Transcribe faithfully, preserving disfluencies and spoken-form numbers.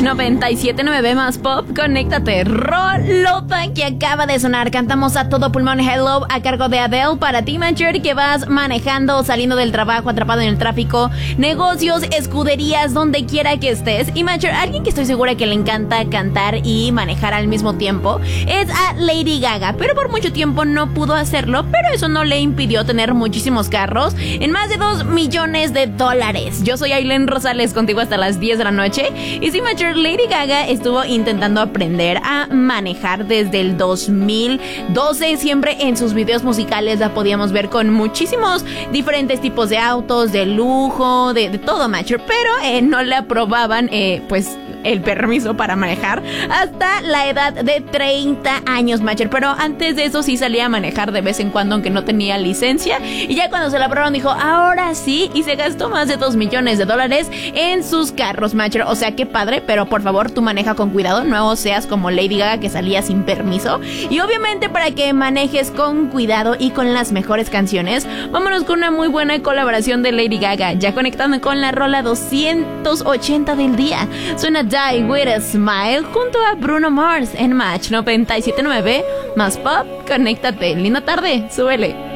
noventa y siete punto nueve más pop, conéctate. Rolota que acaba de sonar. Cantamos a todo pulmón Hello a cargo de Adele para ti, Matcher, que vas manejando, saliendo del trabajo, atrapado en el tráfico, negocios, escuderías, donde quiera que estés. Y Matcher, alguien que estoy segura que le encanta cantar y manejar al mismo tiempo es a Lady Gaga, pero por mucho tiempo no pudo hacerlo, pero eso no le impidió tener muchísimos carros en más de dos millones de dólares. Yo soy Aileen Rosales, contigo hasta las diez de la noche. Y sí, Matcher, Lady Gaga estuvo intentando aprender a manejar desde el dos mil doce. Siempre en sus videos musicales la podíamos ver con muchísimos diferentes tipos de autos, de lujo, de, de todo, Matcher, pero eh, no le aprobaban, eh, pues... el permiso para manejar hasta la edad de treinta años, Matcher. Pero antes de eso sí salía a manejar de vez en cuando, aunque no tenía licencia. Y ya cuando se la aprobaron dijo, ahora sí. Y se gastó más de dos millones de dólares en sus carros, Matcher. O sea, qué padre, pero por favor tú maneja con cuidado. No seas como Lady Gaga, que salía sin permiso. Y obviamente para que manejes con cuidado y con las mejores canciones, vámonos con una muy buena colaboración de Lady Gaga, ya conectando con la rola doscientos ochenta del día. Suena Die With A Smile junto a Bruno Mars en Match noventa y siete punto nueve más pop, conéctate. Linda tarde, súbele.